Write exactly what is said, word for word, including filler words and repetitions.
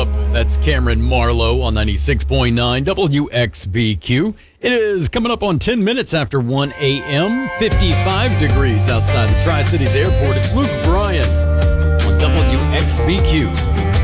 up. That's Cameron Marlowe on ninety-six point nine W X B Q. It is coming up on ten minutes after one a.m., fifty-five degrees outside the Tri-Cities Airport. It's Luke Bryan on W X B Q.